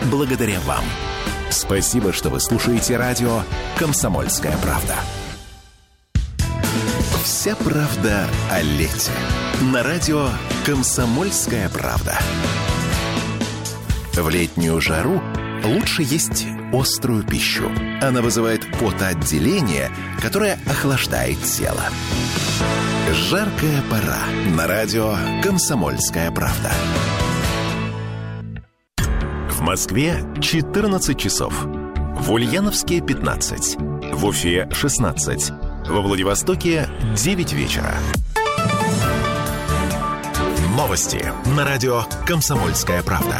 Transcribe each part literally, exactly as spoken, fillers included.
благодаря вам. Спасибо, что вы слушаете радио «Комсомольская правда». Вся правда о лете. На радио «Комсомольская правда». В летнюю жару лучше есть острую пищу. Она вызывает потоотделение, которое охлаждает тело. Жаркая пора. На радио «Комсомольская правда». В Москве четырнадцать часов. В Ульяновске пятнадцать. В Уфе шестнадцать. Во Владивостоке девять вечера. Новости на радио «Комсомольская правда».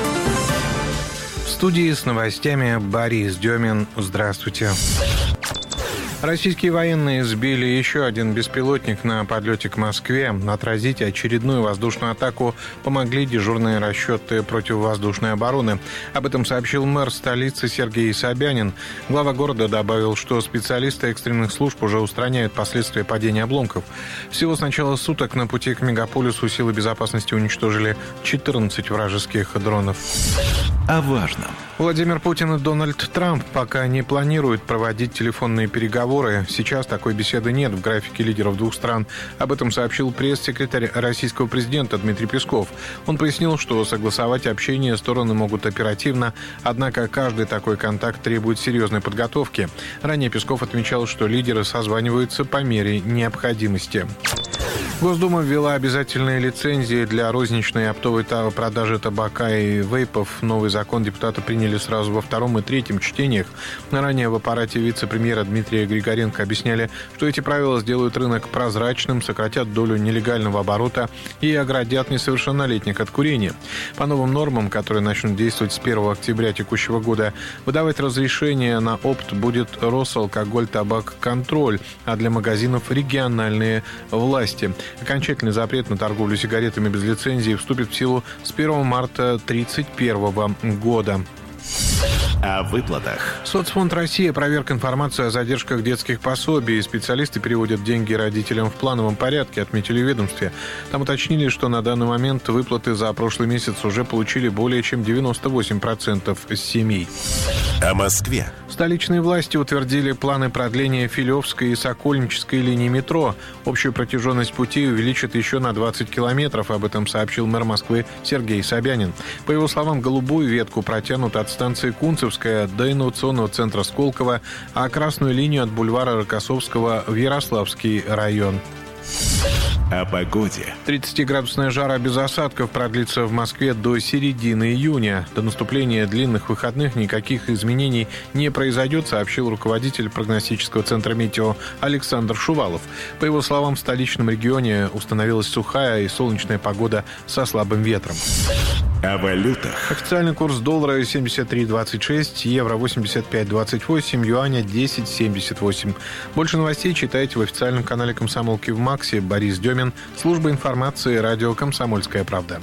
В студии с новостями Борис Демин. Здравствуйте. Российские военные сбили еще один беспилотник на подлете к Москве. Отразить очередную воздушную атаку помогли дежурные расчеты противовоздушной обороны. Об этом сообщил мэр столицы Сергей Собянин. Глава города добавил, что специалисты экстренных служб уже устраняют последствия падения обломков. Всего с начала суток на пути к мегаполису силы безопасности уничтожили четырнадцать вражеских дронов. О важном. Владимир Путин и Дональд Трамп пока не планируют проводить телефонные переговоры. Сейчас такой беседы нет в графике лидеров двух стран. Об этом сообщил пресс-секретарь российского президента Дмитрий Песков. Он пояснил, что согласовать общение стороны могут оперативно, однако каждый такой контакт требует серьезной подготовки. Ранее Песков отмечал, что лидеры созваниваются по мере необходимости. Госдума ввела обязательные лицензии для розничной и оптовой продажи табака и вейпов. Новый закон депутаты приняли сразу во втором и третьем чтениях. Ранее в аппарате вице-премьера Дмитрия Григоренко объясняли, что эти правила сделают рынок прозрачным, сократят долю нелегального оборота и оградят несовершеннолетних от курения. По новым нормам, которые начнут действовать с первого октября текущего года, выдавать разрешение на опт будет Росалкоголь-Табак-Контроль, а для магазинов региональные власти. Окончательный запрет на торговлю сигаретами без лицензии вступит в силу с первого марта две тысячи тридцать первого года. О выплатах. Соцфонд России проверка информации о задержках детских пособий. Специалисты переводят деньги родителям в плановом порядке, отметили в ведомстве. Там уточнили, что на данный момент выплаты за прошлый месяц уже получили более чем девяносто восемь процентов семей. О Москве. Столичные власти утвердили планы продления Филевской и Сокольнической линии метро. Общую протяженность пути увеличат еще на двадцать километров. Об этом сообщил мэр Москвы Сергей Собянин. По его словам, голубую ветку протянут от станции Кунцевская до инновационного центра Сколково, а красную линию от бульвара Рокоссовского в Ярославский район. О погоде. тридцатиградусная жара без осадков продлится в Москве до середины июня. До наступления длинных выходных никаких изменений не произойдет, сообщил руководитель прогностического центра «Метео» Александр Шувалов. По его словам, в столичном регионе установилась сухая и солнечная погода со слабым ветром. О валютах. Официальный курс доллара семьдесят три двадцать шесть, евро восемьдесят пять двадцать восемь, юаня десять семьдесят восемь. Больше новостей читайте в официальном канале «Комсомолки» в Максе. Борис Демин, служба информации, радио «Комсомольская правда».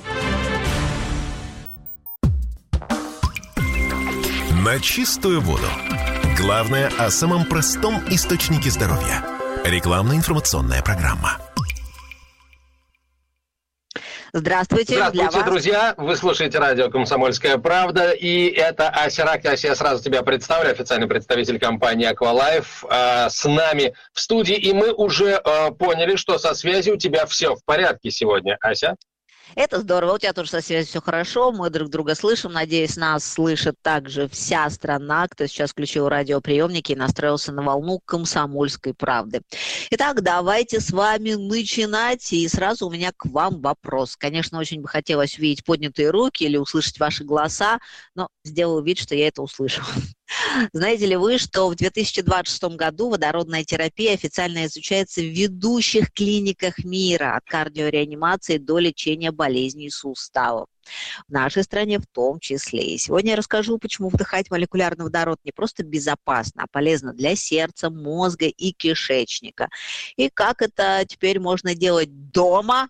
На чистую воду. Главное о самом простом источнике здоровья. Рекламно-информационная программа. Здравствуйте. Здравствуйте, друзья. Вы слушаете радио «Комсомольская правда». И это Ася Рак. Ася, я сразу тебя представлю. Официальный представитель компании «Аквалайф» э, с нами в студии. И мы уже э, поняли, что со связью у тебя все в порядке сегодня, Ася. Это здорово. У тебя тоже со связью все хорошо. Мы друг друга слышим. Надеюсь, нас слышит также вся страна, кто сейчас включил радиоприемники и настроился на волну «Комсомольской правды». Итак, давайте с вами начинать. И сразу у меня к вам вопрос. Конечно, очень бы хотелось увидеть поднятые руки или услышать ваши голоса, но сделаю вид, что я это услышу. Знаете ли вы, что в две тысячи двадцать шестом году водородная терапия официально изучается в ведущих клиниках мира, от кардиореанимации до лечения болезней суставов? В нашей стране в том числе. И сегодня я расскажу, почему вдыхать молекулярный водород не просто безопасно, а полезно для сердца, мозга и кишечника. И как это теперь можно делать дома,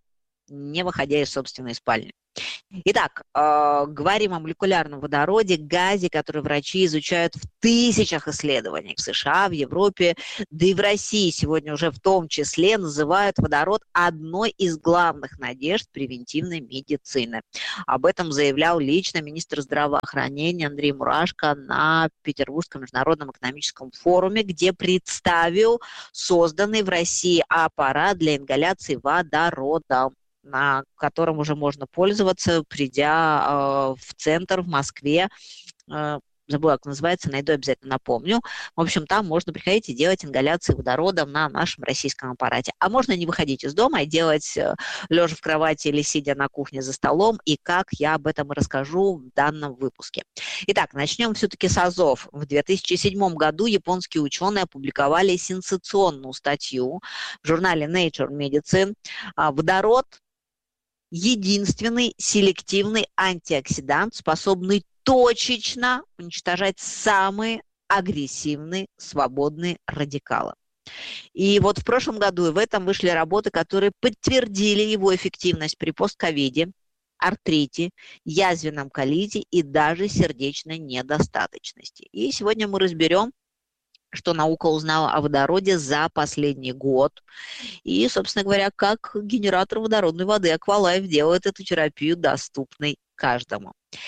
не выходя из собственной спальни. Итак, э, говорим о молекулярном водороде, газе, который врачи изучают в тысячах исследований в США, в Европе, да и в России сегодня уже в том числе называют водород одной из главных надежд превентивной медицины. Об этом заявлял лично министр здравоохранения Андрей Мурашко на Петербургском международном экономическом форуме, где представил созданный в России аппарат для ингаляции водорода, на котором уже можно пользоваться, придя э, в центр в Москве. Э, забыла, как называется, найду, обязательно напомню. В общем, там можно приходить и делать ингаляции водородом на нашем российском аппарате. А можно не выходить из дома и делать э, лежа в кровати или сидя на кухне за столом. И как я об этом и расскажу в данном выпуске. Итак, начнем все-таки с азов. В две тысячи седьмом году японские ученые опубликовали сенсационную статью в журнале Nature Medicine. Водород – единственный селективный антиоксидант, способный точечно уничтожать самые агрессивные свободные радикалы. И вот в прошлом году и в этом вышли работы, которые подтвердили его эффективность при постковиде, артрите, язвенном колите и даже сердечной недостаточности. И сегодня мы разберем, что наука узнала о водороде за последний год. И, собственно говоря, как генератор водородной воды Аквалайф делает эту терапию доступной каждому.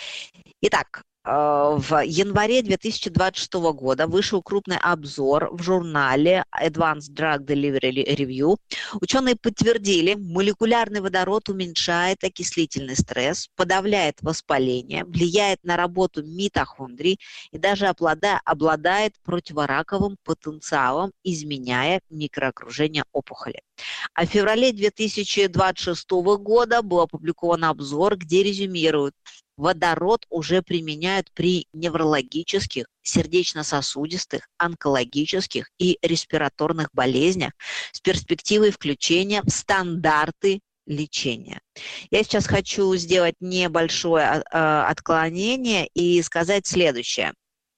Итак, в январе две тысячи двадцать шестого года вышел крупный обзор в журнале Advanced Drug Delivery Review. Ученые подтвердили, молекулярный водород уменьшает окислительный стресс, подавляет воспаление, влияет на работу митохондрий и даже обладает противораковым потенциалом, изменяя микроокружение опухоли. А в феврале две тысячи двадцать шестого года был опубликован обзор, где резюмируют: водород уже применяют при неврологических, сердечно-сосудистых, онкологических и респираторных болезнях с перспективой включения в стандарты лечения. Я сейчас хочу сделать небольшое отклонение и сказать следующее,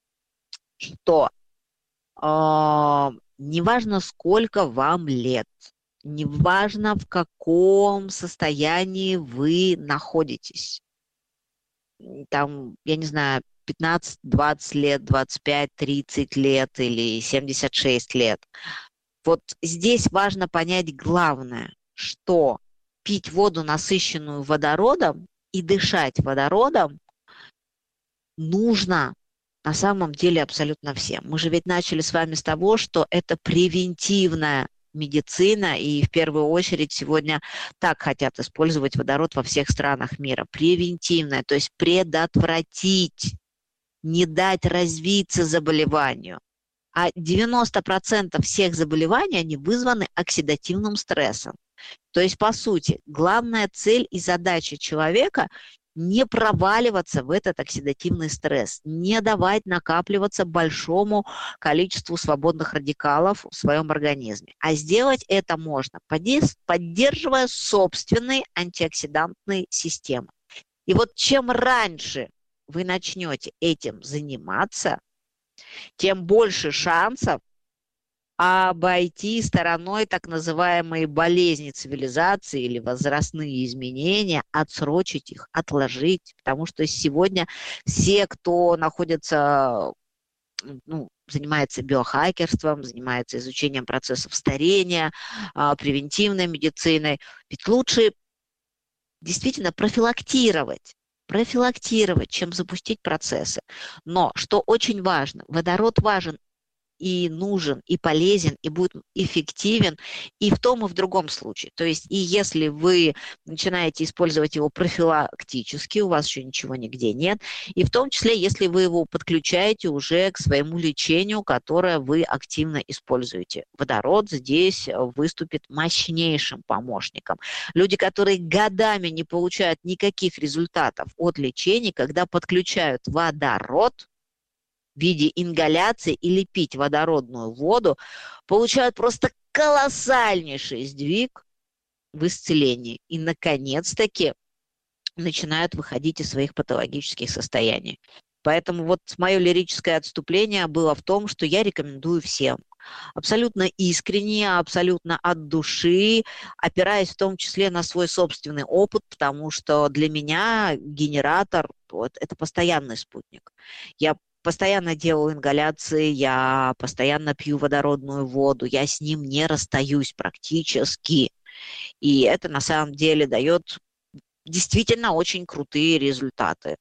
что э, неважно, сколько вам лет, неважно, в каком состоянии вы находитесь, там, я не знаю, пятнадцать, двадцать лет, двадцать пять, тридцать лет или семьдесят шесть лет. Вот здесь важно понять главное, что пить воду, насыщенную водородом, и дышать водородом нужно на самом деле абсолютно всем. Мы же ведь начали с вами с того, что это превентивная медицина, и в первую очередь сегодня так хотят использовать водород во всех странах мира. Превентивная, то есть предотвратить, не дать развиться заболеванию. А девяносто процентов всех заболеваний, они вызваны оксидативным стрессом. То есть, по сути, главная цель и задача человека – не проваливаться в этот оксидативный стресс, не давать накапливаться большому количеству свободных радикалов в своем организме. А сделать это можно, поддерживая собственные антиоксидантные системы. И вот чем раньше вы начнете этим заниматься, тем больше шансов обойти стороной так называемые болезни цивилизации или возрастные изменения, отсрочить их, отложить. Потому что сегодня все, кто находится, ну, занимается биохакерством, занимается изучением процессов старения, превентивной медициной, ведь лучше действительно профилактировать. профилактировать, чем запустить процессы. Но, что очень важно, водород важен и нужен, и полезен, и будет эффективен и в том, и в другом случае. То есть и если вы начинаете использовать его профилактически, у вас еще ничего нигде нет, и в том числе, если вы его подключаете уже к своему лечению, которое вы активно используете. Водород здесь выступит мощнейшим помощником. Люди, которые годами не получают никаких результатов от лечения, когда подключают водород в виде ингаляции или пить водородную воду, получают просто колоссальнейший сдвиг в исцелении. И, наконец-таки, начинают выходить из своих патологических состояний. Поэтому вот мое лирическое отступление было в том, что я рекомендую всем абсолютно искренне, абсолютно от души, опираясь в том числе на свой собственный опыт, потому что для меня генератор вот, – это постоянный спутник. Я постоянно делаю ингаляции, я постоянно пью водородную воду, я с ним не расстаюсь практически. И это на самом деле дает действительно очень крутые результаты.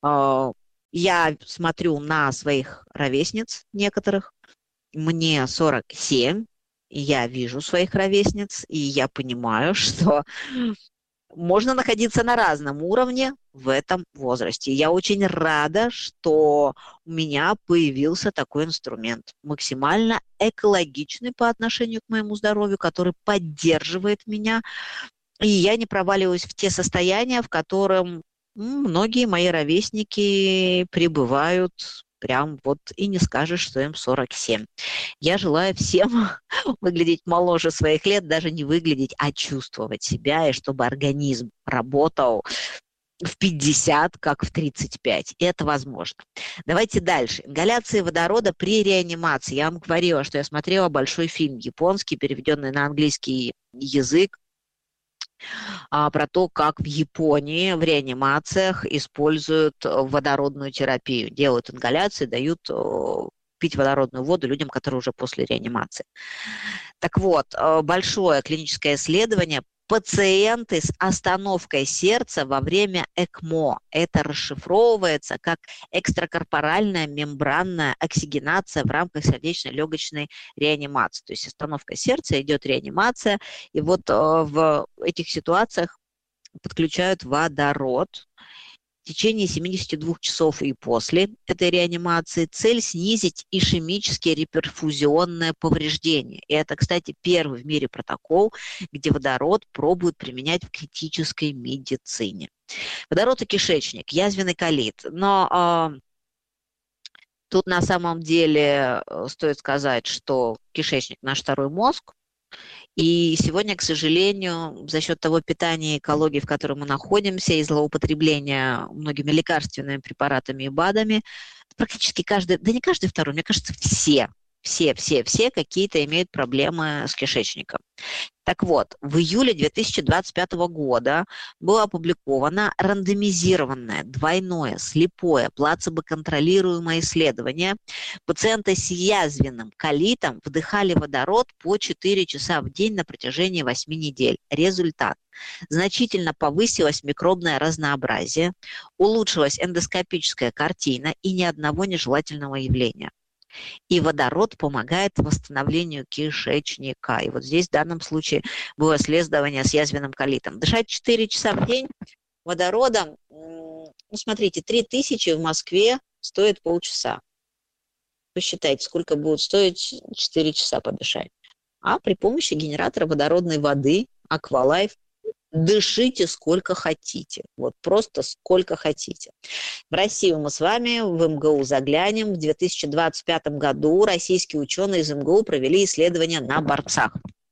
Я смотрю на своих ровесниц некоторых, мне сорок семь, и я вижу своих ровесниц, и я понимаю, что можно находиться на разном уровне в этом возрасте. Я очень рада, что у меня появился такой инструмент, максимально экологичный по отношению к моему здоровью, который поддерживает меня, и я не проваливаюсь в те состояния, в котором многие мои ровесники пребывают, прям вот и не скажешь, что им сорок семь. Я желаю всем выглядеть моложе своих лет, даже не выглядеть, а чувствовать себя, и чтобы организм работал в пятьдесят, как в тридцать пять. И это возможно. Давайте дальше. Ингаляции водорода при реанимации. Я вам говорила, что я смотрела большой фильм японский, переведенный на английский язык, а, про то, как в Японии в реанимациях используют водородную терапию. Делают ингаляции, дают о, пить водородную воду людям, которые уже после реанимации. Так вот, большое клиническое исследование. Пациенты с остановкой сердца во время ЭКМО. Это расшифровывается как экстракорпоральная мембранная оксигенация в рамках сердечно-легочной реанимации. То есть остановка сердца, идет реанимация, и вот в этих ситуациях подключают водород. В течение семидесяти двух часов и после этой реанимации цель снизить ишемические реперфузионные повреждения. И это, кстати, первый в мире протокол, где водород пробуют применять в критической медицине. Водород и кишечник, язвенный колит. Но э, тут на самом деле стоит сказать, что кишечник – наш второй мозг. И сегодня, к сожалению, за счет того питания и экологии, в которой мы находимся, и злоупотребления многими лекарственными препаратами и БАДами, практически каждый, да не каждый второй, мне кажется, все, все, все, все какие-то имеют проблемы с кишечником. Так вот, в июле две тысячи двадцать пятого года было опубликовано рандомизированное, двойное, слепое, плацебо-контролируемое исследование. Пациенты с язвенным колитом вдыхали водород по четыре часа в день на протяжении восьми недель. Результат. Значительно повысилось микробное разнообразие, улучшилась эндоскопическая картина и ни одного нежелательного явления. И водород помогает восстановлению кишечника. И вот здесь в данном случае было исследование с язвенным колитом. Дышать четыре часа в день водородом, ну, смотрите, три тысячи в Москве стоит полчаса. Посчитайте, сколько будет стоить четыре часа подышать. А при помощи генератора водородной воды Aqualife дышите сколько хотите, вот просто сколько хотите. В Россию мы с вами в эм гэ у заглянем. В две тысячи двадцать пятом году российские ученые из эм гэ у провели исследования на борцах.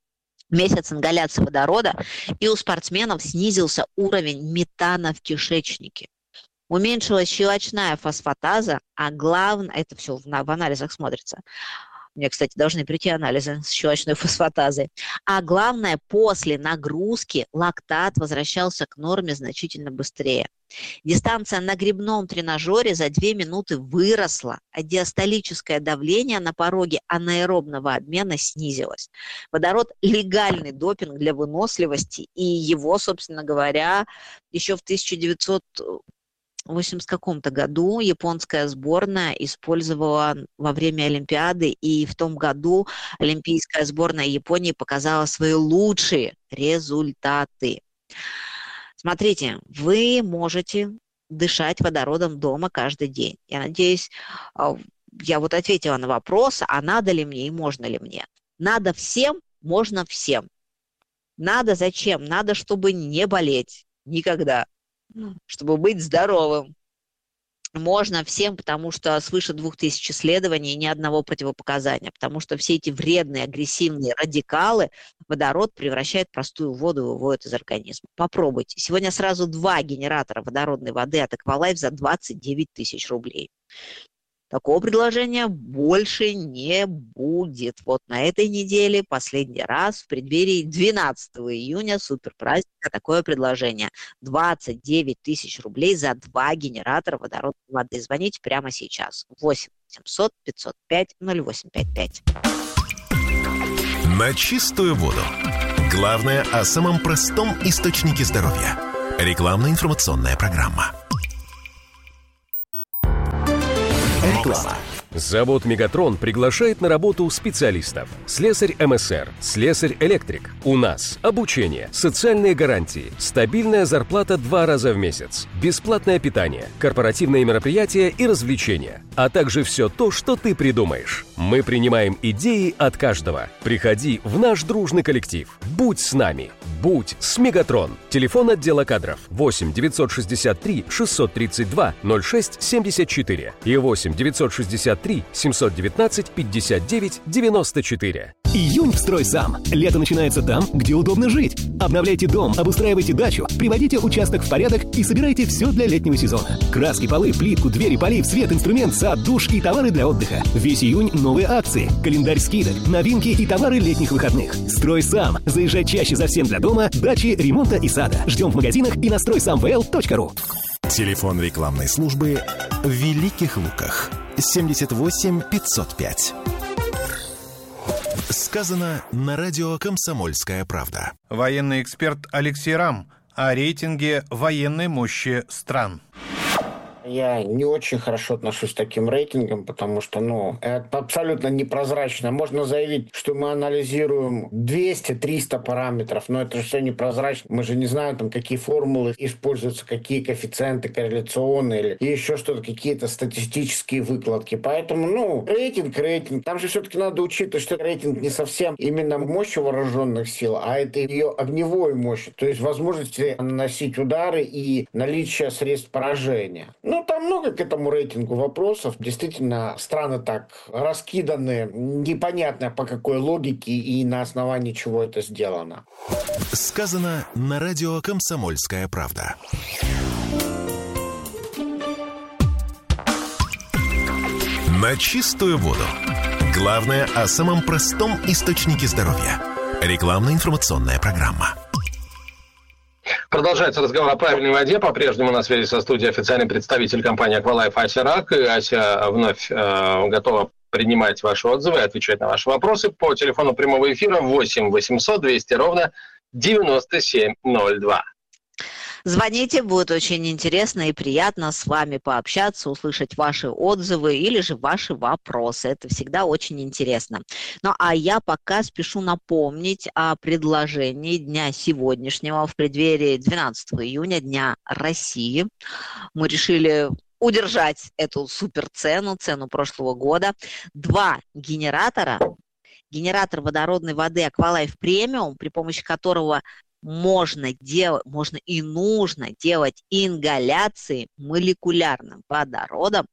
Месяц ингаляции водорода, и у спортсменов снизился уровень метана в кишечнике. Уменьшилась щелочная фосфатаза, а главное, это все в, в анализах смотрится. Мне, кстати, должны прийти анализы с щелочной фосфатазой. А главное, после нагрузки лактат возвращался к норме значительно быстрее. Дистанция на гребном тренажере за две минуты выросла, а диастолическое давление на пороге анаэробного обмена снизилось. Водород – легальный допинг для выносливости, и его, собственно говоря, еще в тысяча девятьсот восьмидесятом каком-то году японская сборная использовала во время Олимпиады, и в том году олимпийская сборная Японии показала свои лучшие результаты. Смотрите, вы можете дышать водородом дома каждый день. Я надеюсь, я вот ответила на вопрос, а надо ли мне и можно ли мне. Надо всем, можно всем. Надо зачем? Надо, чтобы не болеть никогда. Чтобы быть здоровым. Можно всем, потому что свыше двух тысяч исследований и ни одного противопоказания, потому что все эти вредные, агрессивные радикалы водород превращает в простую воду и выводит из организма. Попробуйте. Сегодня сразу два генератора водородной воды от Aqualife за двадцать девять тысяч рублей. Такого предложения больше не будет. Вот на этой неделе последний раз в преддверии двенадцатого июня суперпраздника такое предложение. двадцать девять тысяч рублей за два генератора водородной воды. Звоните прямо сейчас. восемь восемьсот пятьсот пять ноль восемь пять пять. На чистую воду. Главное о самом простом источнике здоровья. Рекламно-информационная программа. Реклама. Завод «Мегатрон» приглашает на работу специалистов. Слесарь эм эс эр, слесарь-электрик. У нас обучение, социальные гарантии, стабильная зарплата два раза в месяц, бесплатное питание, корпоративные мероприятия и развлечения, а также все то, что ты придумаешь. Мы принимаем идеи от каждого. Приходи в наш дружный коллектив. Будь с нами. Будь с «Мегатрон». Телефон отдела кадров восемь девятьсот шестьдесят три шестьсот тридцать два ноль шесть семьдесят четыре и восемь девятьсот шестьдесят три семьсот девятнадцать пятьдесят девять девяносто четыре. Июнь в «Стройсам». Лето начинается там, где удобно жить. Обновляйте дом, обустраивайте дачу, приводите участок в порядок и собирайте все для летнего сезона. Краски, полы, плитку, двери, полив, свет, инструмент, сад, душ и товары для отдыха. Весь июнь новые акции, календарь скидок, новинки и товары летних выходных. «Стройсам». Заезжай чаще за всем для дома, дачи, ремонта и сада. Ждем в магазинах и на стройсам вэ эл точка ру. Телефон рекламной службы в Великих Луках. семьдесят восемь пятьсот пять. Сказано на радио «Комсомольская правда». Военный эксперт Алексей Рам о рейтинге военной мощи стран. Я не очень хорошо отношусь к таким рейтингам, потому что, ну, это абсолютно непрозрачно. Можно заявить, что мы анализируем двести-триста параметров, но это же все непрозрачно. Мы же не знаем, там, какие формулы используются, какие коэффициенты корреляционные или еще что-то, какие-то статистические выкладки. Поэтому, ну, рейтинг, рейтинг. Там же все-таки надо учитывать, что рейтинг не совсем именно мощи вооруженных сил, а это ее огневой мощи, то есть возможности наносить удары и наличие средств поражения. Ну, там много к этому рейтингу вопросов. Действительно, страны так раскиданы, непонятно по какой логике и на основании чего это сделано. Сказано на радио «Комсомольская правда». На чистую воду. Главное о самом простом источнике здоровья. Рекламно-информационная программа. Продолжается разговор о правильной воде. По-прежнему на связи со студией официальный представитель компании «Аквалайф» Ася Рак. И Ася вновь э, готова принимать ваши отзывы и отвечать на ваши вопросы по телефону прямого эфира восемь восемьсот двести ровно девяносто семь ноль два. Звоните, будет очень интересно и приятно с вами пообщаться, услышать ваши отзывы или же ваши вопросы. Это всегда очень интересно. Ну, а я пока спешу напомнить о предложении дня сегодняшнего в преддверии двенадцатого июня, Дня России. Мы решили удержать эту суперцену, цену прошлого года. Два генератора. Генератор водородной воды «Аквалайф Премиум», при помощи которого можно делать, можно и нужно делать ингаляции молекулярным водородом,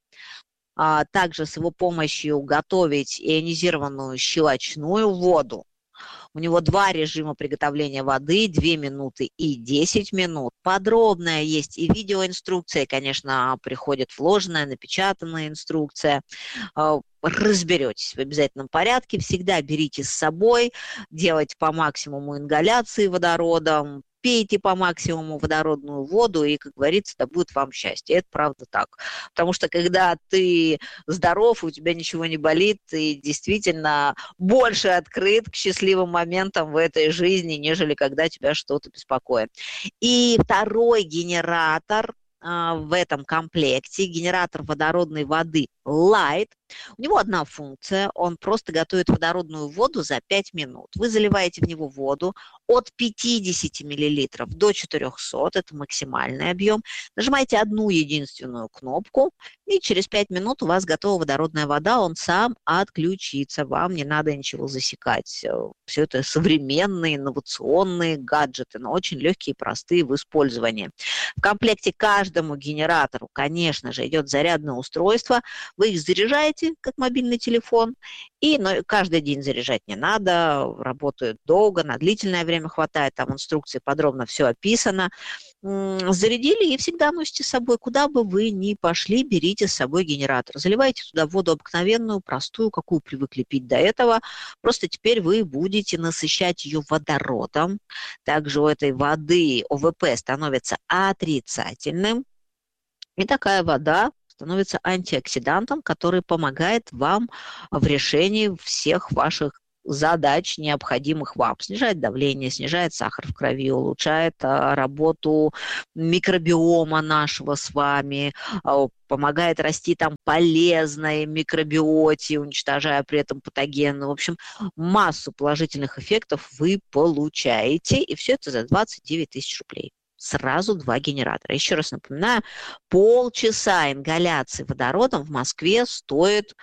а также с его помощью готовить ионизированную щелочную воду. У него два режима приготовления воды, две минуты и десять минут. Подробная есть и видеоинструкция, конечно, приходит вложенная, напечатанная инструкция. Разберетесь в обязательном порядке. Всегда берите с собой, делайте по максимуму ингаляции водородом, пейте по максимуму водородную воду, и, как говорится, да будет вам счастье. Это правда так. Потому что когда ты здоров, у тебя ничего не болит, ты действительно больше открыт к счастливым моментам в этой жизни, нежели когда тебя что-то беспокоит. И второй генератор а, в этом комплекте, генератор водородной воды Light. У него одна функция, он просто готовит водородную воду за пять минут. Вы заливаете в него воду от пятидесяти миллилитров до четырехсот, это максимальный объем. Нажимаете одну единственную кнопку, и через пять минут у вас готова водородная вода, он сам отключится, вам не надо ничего засекать. Все это современные, инновационные гаджеты, но очень легкие и простые в использовании. В комплекте каждому генератору, конечно же, идет зарядное устройство, вы их заряжаете, как мобильный телефон, и но каждый день заряжать не надо, работают долго, на длительное время хватает, там в инструкции подробно все описано. зарядили и всегда носите с собой. Куда бы вы ни пошли, берите с собой генератор. Заливайте туда воду обыкновенную, простую, какую привыкли пить до этого. Просто теперь вы будете насыщать ее водородом. Также у этой воды о вэ пэ становится отрицательным. И такая вода становится антиоксидантом, который помогает вам в решении всех ваших задач, необходимых вам. Снижает давление, снижает сахар в крови, улучшает а, работу микробиома нашего с вами, а, помогает расти там полезной микробиоте, уничтожая при этом патогены. В общем, массу положительных эффектов вы получаете, и все это за двадцать девять тысяч рублей. Сразу два генератора. Еще раз напоминаю, полчаса ингаляции водородом в Москве стоит,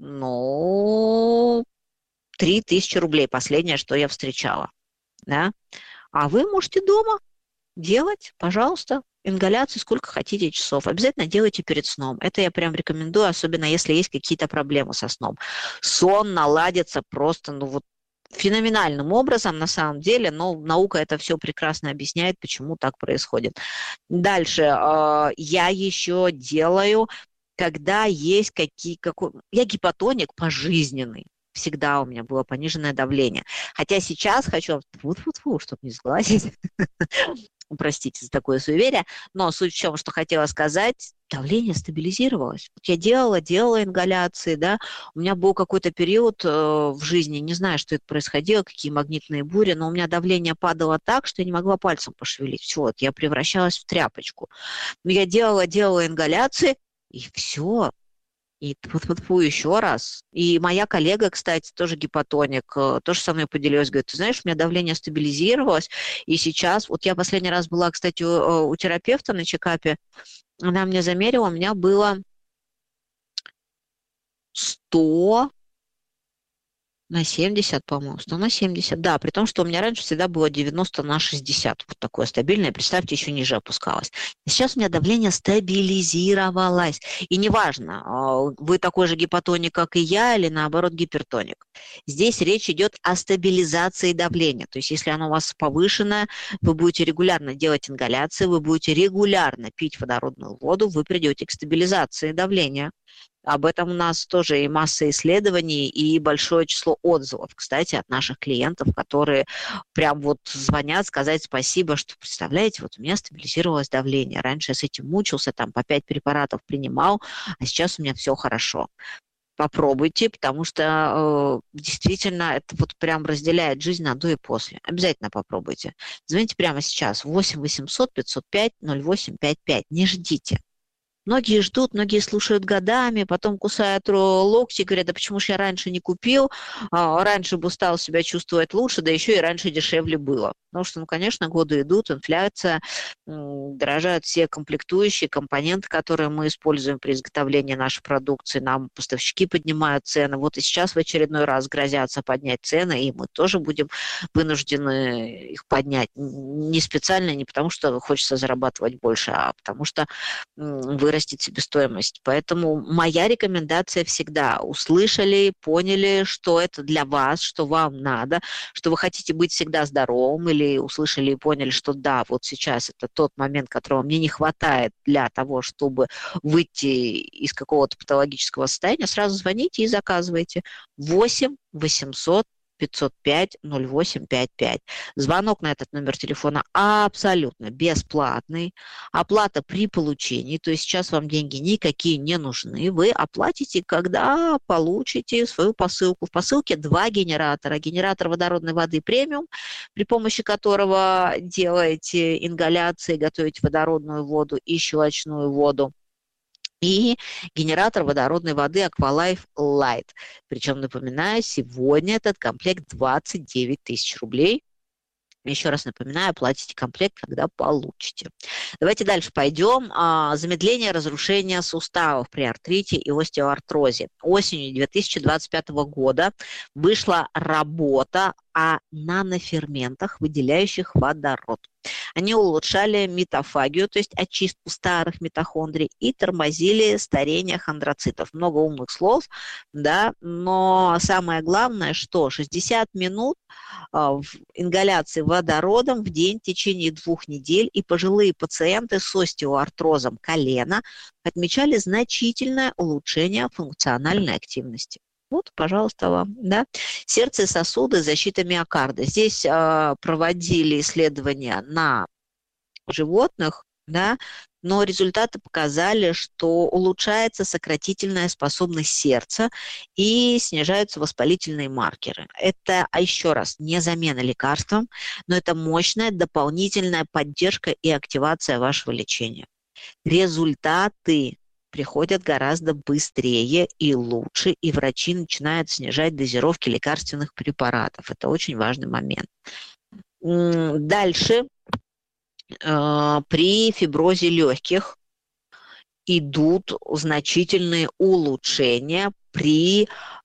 ну, три тысячи рублей. Последнее, что я встречала. Да? А вы можете дома делать, пожалуйста, ингаляции сколько хотите часов. Обязательно делайте перед сном. Это я прям рекомендую, особенно если есть какие-то проблемы со сном. Сон наладится просто, ну вот, феноменальным образом на самом деле, но наука это все прекрасно объясняет, почему так происходит. Дальше э, я еще делаю, когда есть какие... Какой, я гипотоник пожизненный. Всегда у меня было пониженное давление. Хотя сейчас хочу... Фу-фу-фу, чтобы не сглазить. Простите за такое суеверие. Но суть в чем, что хотела сказать, давление стабилизировалось. Вот я делала, делала ингаляции, да. У меня был какой-то период э, в жизни, не знаю, что это происходило, какие магнитные бури, но у меня давление падало так, что я не могла пальцем пошевелить. Все, вот я превращалась в тряпочку. Но я делала, делала ингаляции, и все. И тьфу-тьфу-тьфу еще раз. И моя коллега, кстати, тоже гипотоник, тоже со мной поделилась, говорит, ты знаешь, у меня давление стабилизировалось, и сейчас, вот я последний раз была, кстати, у, у терапевта на чекапе, она мне замерила, у меня было сто на семьдесят, по-моему, сто на семьдесят, да, при том, что у меня раньше всегда было девяносто на шестьдесят, вот такое стабильное, представьте, еще ниже опускалось. Сейчас у меня давление стабилизировалось, и неважно, вы такой же гипотоник, как и я, или наоборот гипертоник. Здесь речь идет о стабилизации давления, то есть если оно у вас повышенное, вы будете регулярно делать ингаляции, вы будете регулярно пить водородную воду, вы придете к стабилизации давления. Об этом у нас тоже и масса исследований, и большое число отзывов, кстати, от наших клиентов, которые прям вот звонят сказать спасибо, что, представляете, вот у меня стабилизировалось давление. Раньше я с этим мучился, там по пять препаратов принимал, а сейчас у меня все хорошо. Попробуйте, потому что э, действительно это вот прям разделяет жизнь на до и после. Обязательно попробуйте. Звоните прямо сейчас восемь восемьсот пятьсот пять ноль восемь пять пять. Не ждите. Многие ждут, многие слушают годами, потом кусают локти, говорят, да почему же я раньше не купил, а, раньше бы стал себя чувствовать лучше, да еще и раньше дешевле было. Потому что, ну, конечно, годы идут, инфляция, дорожают все комплектующие, компоненты, которые мы используем при изготовлении нашей продукции, нам поставщики поднимают цены. Вот и сейчас в очередной раз грозятся поднять цены, и мы тоже будем вынуждены их поднять. Не специально, не потому что хочется зарабатывать больше, а потому что вырастет себестоимость. Поэтому моя рекомендация всегда: услышали, поняли, что это для вас, что вам надо, что вы хотите быть всегда здоровым, или услышали и поняли, что да, вот сейчас это тот момент, которого мне не хватает для того, чтобы выйти из какого-то патологического состояния, сразу звоните и заказывайте. восемь восемьсот пятьсот пять ноль восемь пять пять. Звонок на этот номер телефона абсолютно бесплатный. Оплата при получении, то есть сейчас вам деньги никакие не нужны. Вы оплатите, когда получите свою посылку. В посылке два генератора. Генератор водородной воды премиум, при помощи которого делаете ингаляции, готовите водородную воду и щелочную воду. И генератор водородной воды Aqualife Light. Причем, напоминаю, сегодня этот комплект двадцать девять тысяч рублей. Еще раз напоминаю, платите комплект, когда получите. Давайте дальше пойдем. Замедление разрушения суставов при артрите и остеоартрозе. Осенью две тысячи двадцать пятого года вышла работа о наноферментах, выделяющих водород. Они улучшали митофагию, то есть очистку старых митохондрий, и тормозили старение хондроцитов. Много умных слов, да, но самое главное, что шестьдесят минут в ингаляции водородом в день в течение двух недель, и пожилые пациенты с остеоартрозом колена отмечали значительное улучшение функциональной активности. Вот, пожалуйста, вам, да. Сердце и сосуды, защита миокарда. Здесь э, проводили исследования на животных, да, но результаты показали, что улучшается сократительная способность сердца и снижаются воспалительные маркеры. Это, а еще раз, не замена лекарствам, но это мощная дополнительная поддержка и активация вашего лечения. Результаты приходят гораздо быстрее и лучше, и врачи начинают снижать дозировки лекарственных препаратов. Это очень важный момент. Дальше. При фиброзе легких идут значительные улучшения при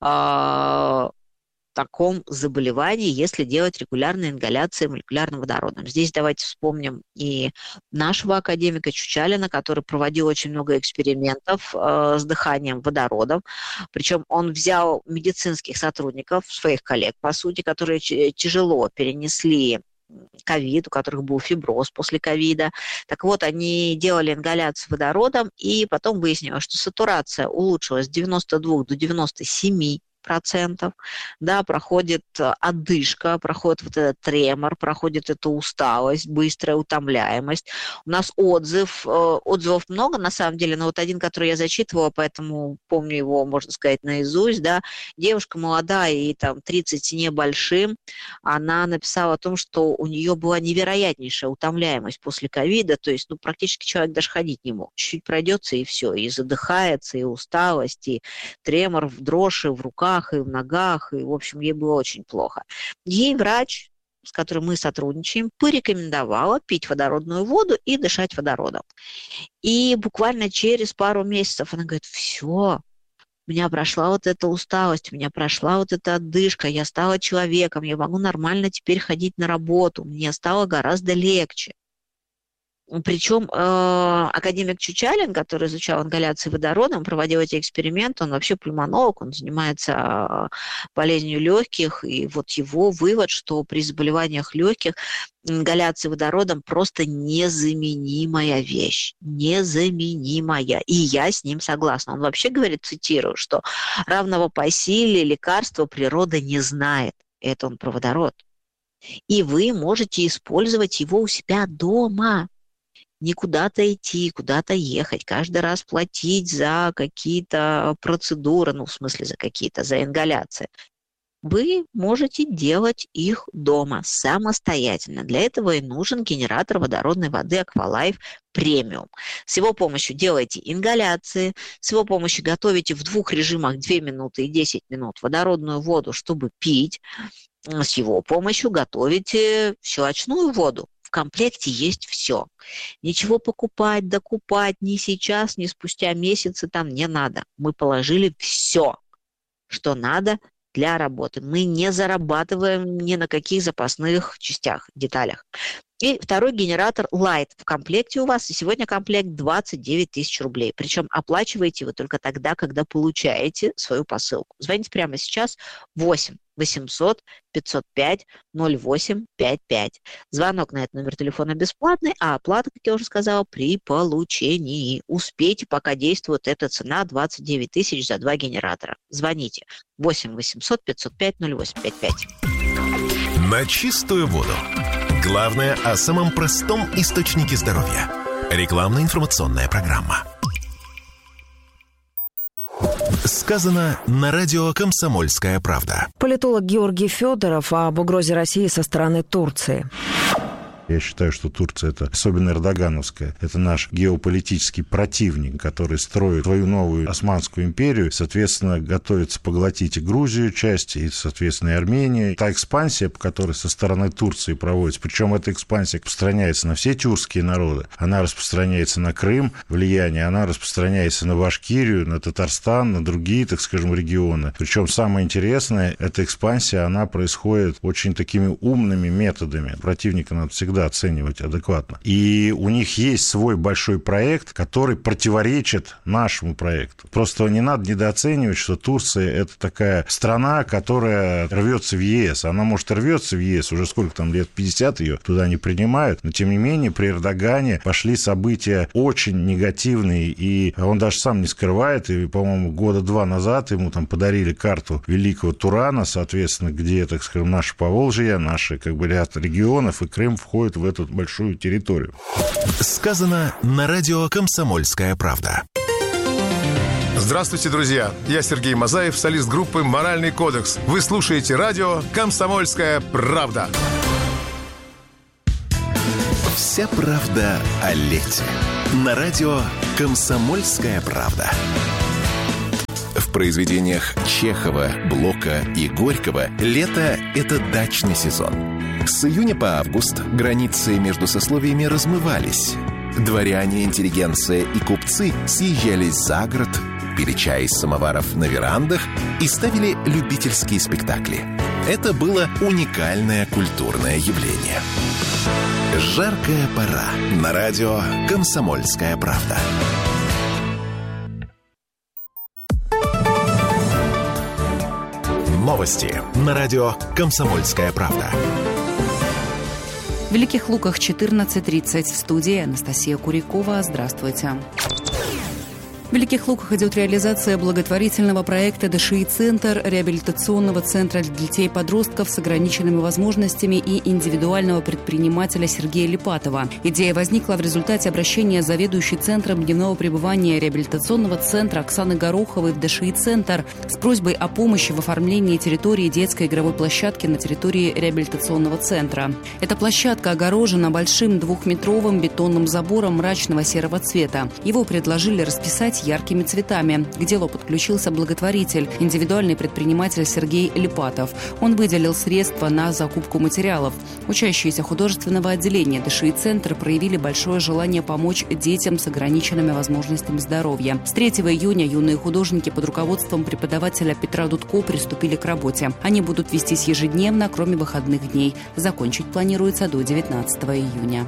э, таком заболевании, если делать регулярные ингаляции молекулярным водородом. Здесь давайте вспомним и нашего академика Чучалина, который проводил очень много экспериментов э, с дыханием водородом. Причем он взял медицинских сотрудников, своих коллег, по сути, которые тяжело перенесли ковид, у которых был фиброз после ковида. Так вот, они делали ингаляцию водородом, и потом выяснилось, что сатурация улучшилась с девяноста двух до девяноста семи процентов, да, проходит одышка, проходит вот этот тремор, проходит эта усталость, быстрая утомляемость. У нас отзыв, отзывов много на самом деле, но вот один, который я зачитывала, поэтому помню его, можно сказать, наизусть, да, девушка молодая и там тридцать небольшим, она написала о том, что у нее была невероятнейшая утомляемость после ковида, то есть, ну, практически человек даже ходить не мог, чуть-чуть пройдется и все, и задыхается, и усталость, и тремор в дрожи в руках, и в ногах, и, в общем, ей было очень плохо. Ей врач, с которым мы сотрудничаем, порекомендовала пить водородную воду и дышать водородом. И буквально через пару месяцев она говорит: все, у меня прошла вот эта усталость, у меня прошла вот эта отдышка, я стала человеком, я могу нормально теперь ходить на работу, мне стало гораздо легче. Причем э, академик Чучалин, который изучал ингаляции водородом, проводил эти эксперименты, он вообще пульмонолог, он занимается болезнью легких, и вот его вывод, что при заболеваниях легких ингаляция водородом просто незаменимая вещь, незаменимая, и я с ним согласна. Он вообще говорит, цитирую, что равного по силе лекарства природа не знает, это он про водород, и вы можете использовать его у себя дома. Не куда-то идти, куда-то ехать, каждый раз платить за какие-то процедуры, ну, в смысле, за какие-то, за ингаляции. Вы можете делать их дома самостоятельно. Для этого и нужен генератор водородной воды Aqualife Premium. С его помощью делаете ингаляции, с его помощью готовите в двух режимах две минуты и десять минут водородную воду, чтобы пить. С его помощью готовите щелочную воду. В комплекте есть все. Ничего покупать, докупать ни сейчас, ни спустя месяцы там не надо. Мы положили все, что надо для работы. Мы не зарабатываем ни на каких запасных частях, деталях. И второй генератор Light в комплекте у вас. И сегодня комплект двадцать девять тысяч рублей. Причем оплачиваете вы только тогда, когда получаете свою посылку. Звоните прямо сейчас восемь восемьсот пятьсот пять ноль восемь пять пять. Звонок на этот номер телефона бесплатный, а оплата, как я уже сказала, при получении. Успейте, пока действует эта цена двадцать девять тысяч за два генератора. Звоните восемь восемьсот пятьсот пять ноль восемь пять пять. На чистую воду. Главное о самом простом источнике здоровья. Рекламно-информационная программа. Сказано на радио «Комсомольская правда». Политолог Георгий Федоров об угрозе России со стороны Турции. Я считаю, что Турция, это особенно эрдогановская, это наш геополитический противник, который строит свою новую Османскую империю, соответственно, готовится поглотить и Грузию часть, и, соответственно, и Армению. Та экспансия, которая со стороны Турции проводится, причем эта экспансия распространяется на все тюркские народы, она распространяется на Крым, влияние, она распространяется на Башкирию, на Татарстан, на другие, так скажем, регионы. Причем самое интересное, эта экспансия, она происходит очень такими умными методами. Противника надо всегда оценивать адекватно. И у них есть свой большой проект, который противоречит нашему проекту. Просто не надо недооценивать, что Турция – это такая страна, которая рвется в ЕС. Она, может, и рвется в ЕС, уже сколько там, лет пятьдесят ее туда не принимают, но, тем не менее, при Эрдогане пошли события очень негативные, и он даже сам не скрывает, и, по-моему, года два назад ему там подарили карту Великого Турана, соответственно, где, так скажем, наше Поволжье, наши, как бы, ряд регионов, и Крым входит в эту большую территорию. Сказано на радио «Комсомольская правда». Здравствуйте, друзья! Я Сергей Мазаев, солист группы «Моральный кодекс». Вы слушаете радио «Комсомольская правда». Вся правда о лете. На радио «Комсомольская правда». В произведениях Чехова, Блока и Горького лето – это дачный сезон. С июня по август границы между сословиями размывались. Дворяне, интеллигенция и купцы съезжались за город, пили чай из самоваров на верандах и ставили любительские спектакли. Это было уникальное культурное явление. Жаркая пора. На радио «Комсомольская правда». Новости на радио «Комсомольская правда». В Великих Луках четырнадцать тридцать. В студии Анастасия Курякова. Здравствуйте. В Великих Луках идет реализация благотворительного проекта ДШИ-центр, реабилитационного центра для детей и подростков с ограниченными возможностями и индивидуального предпринимателя Сергея Липатова. Идея возникла в результате обращения заведующей центром дневного пребывания реабилитационного центра Оксаны Гороховой в ДШИ-центр с просьбой о помощи в оформлении территории детской игровой площадки на территории реабилитационного центра. Эта площадка огорожена большим двухметровым бетонным забором мрачного серого цвета. Его предложили расписать яркими цветами. К делу подключился благотворитель, индивидуальный предприниматель Сергей Липатов. Он выделил средства на закупку материалов. Учащиеся художественного отделения ДШИ-центр проявили большое желание помочь детям с ограниченными возможностями здоровья. С третьего июня юные художники под руководством преподавателя Петра Дудко приступили к работе. Они будут вестись ежедневно, кроме выходных дней. Закончить планируется до девятнадцатого июня.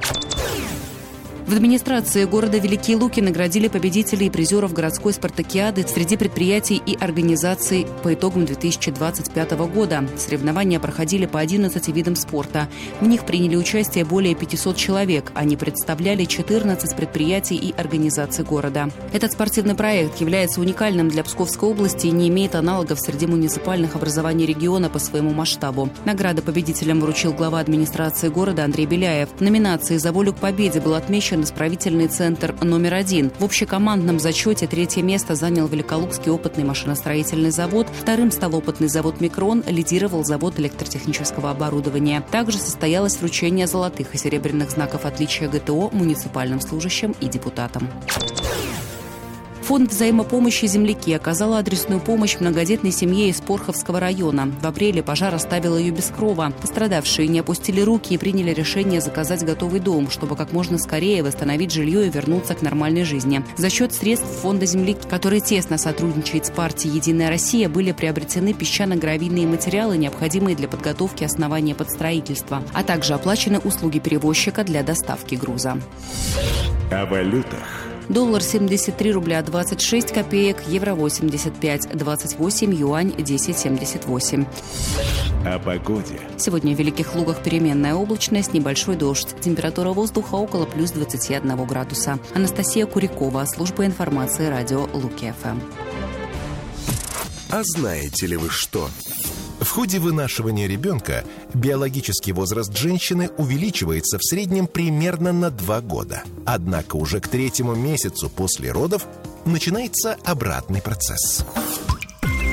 В администрации города Великие Луки наградили победителей и призеров городской спартакиады среди предприятий и организаций по итогам две тысячи двадцать пятого года. Соревнования проходили по одиннадцати видам спорта. В них приняли участие более пятисот человек. Они представляли четырнадцать предприятий и организаций города. Этот спортивный проект является уникальным для Псковской области и не имеет аналогов среди муниципальных образований региона по своему масштабу. Награды победителям вручил глава администрации города Андрей Беляев. В номинации «За волю к победе» был отмечен исправительный центр номер один. В общекомандном зачете третье место занял Великолукский опытный машиностроительный завод, вторым стал опытный завод «Микрон», лидировал завод электротехнического оборудования. Также состоялось вручение золотых и серебряных знаков отличия ГТО муниципальным служащим и депутатам. Фонд взаимопомощи «Земляки» оказал адресную помощь многодетной семье из Порховского района. В апреле пожар оставил ее без крова. Пострадавшие не опустили руки и приняли решение заказать готовый дом, чтобы как можно скорее восстановить жилье и вернуться к нормальной жизни. За счет средств фонда «Земляки», который тесно сотрудничает с партией «Единая Россия», были приобретены песчано-гравийные материалы, необходимые для подготовки основания под строительство, а также оплачены услуги перевозчика для доставки груза. О валютах. Доллар семьдесят три рубля двадцать шесть копеек, евро восемьдесят пять двадцать восемь, юань десять семьдесят восемь. О погоде. Сегодня в Великих Лугах переменная облачность, небольшой дождь. Температура воздуха около плюс двадцати одного градуса. Анастасия Курякова, служба информации радио Луки-ФМ. А знаете ли вы что? В ходе вынашивания ребенка биологический возраст женщины увеличивается в среднем примерно на два года. Однако уже к третьему месяцу после родов начинается обратный процесс.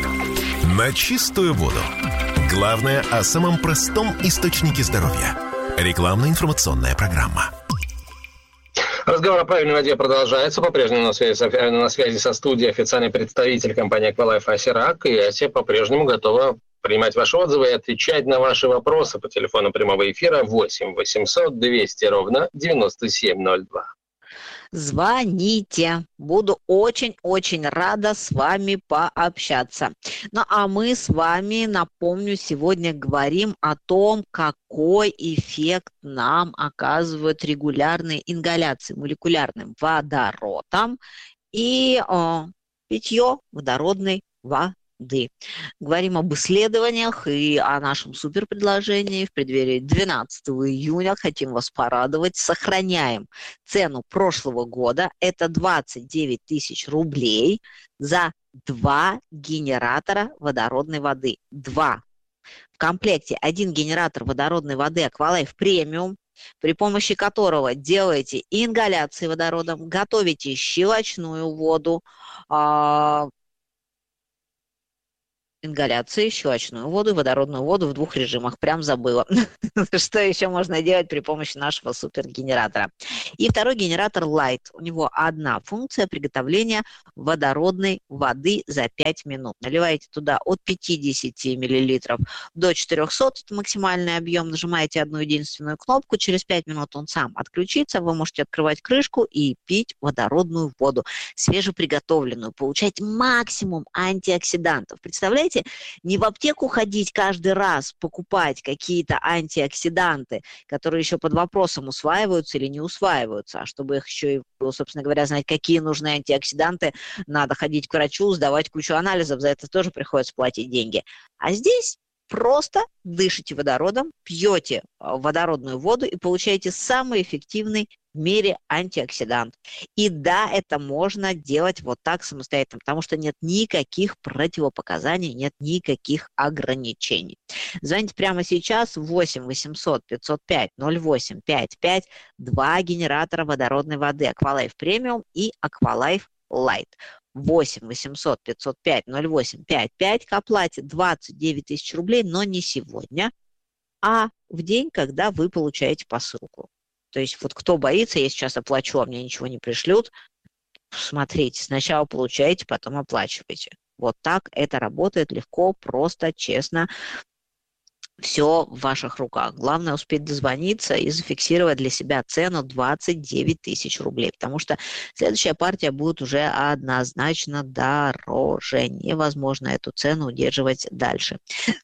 На чистую воду. Главное о самом простом источнике здоровья. Рекламно-информационная программа. Разговор о правильной воде продолжается. По-прежнему на связи, на связи со студией официальный представитель компании Aqualife Ася Рак. И Ася по-прежнему готова принимать ваши отзывы и отвечать на ваши вопросы по телефону прямого эфира восемь восемьсот двести ровно девяносто семь ноль два. Звоните. Буду очень-очень рада с вами пообщаться. Ну а мы с вами, напомню, сегодня говорим о том, какой эффект нам оказывают регулярные ингаляции молекулярным водородом и о, питье водородной воды. Говорим об исследованиях и о нашем суперпредложении в преддверии двенадцатого июня. Хотим вас порадовать. Сохраняем цену прошлого года. Это двадцать девять тысяч рублей за два генератора водородной воды. Два. В комплекте один генератор водородной воды Aqualife Premium, при помощи которого делаете ингаляции водородом, готовите щелочную воду, ингаляции, щелочную воду и водородную воду в двух режимах. Прям забыла. Что еще можно делать при помощи нашего супергенератора. И второй генератор Light. У него одна функция приготовления водородной воды за пять минут. Наливаете туда от пятидесяти миллилитров до четырехсот, это максимальный объем. Нажимаете одну единственную кнопку, через пять минут он сам отключится. Вы можете открывать крышку и пить водородную воду, свежеприготовленную. Получать максимум антиоксидантов. Представляете? Не в аптеку ходить каждый раз, покупать какие-то антиоксиданты, которые еще под вопросом, усваиваются или не усваиваются. А чтобы их еще и, собственно говоря, знать, какие нужны антиоксиданты, надо ходить к врачу, сдавать кучу анализов, за это тоже приходится платить деньги. А здесь просто дышите водородом, пьете водородную воду и получаете самый эффективный в мире антиоксидант. И да, это можно делать вот так самостоятельно, потому что нет никаких противопоказаний, нет никаких ограничений. Звоните прямо сейчас восемь восемьсот пятьсот пять ноль восемь пятьдесят пять, два генератора водородной воды Aqualife Premium и Aqualife Light. восемь восемьсот пятьсот пять ноль восемь пятьдесят пять, к оплате двадцать девять тысяч рублей, но не сегодня, а в день, когда вы получаете посылку. То есть вот кто боится, я сейчас оплачу, а мне ничего не пришлют, смотрите, сначала получаете, потом оплачиваете. Вот так это работает легко, просто, честно. Все в ваших руках. Главное успеть дозвониться и зафиксировать для себя цену двадцать девять тысяч рублей, потому что следующая партия будет уже однозначно дороже. Невозможно эту цену удерживать дальше.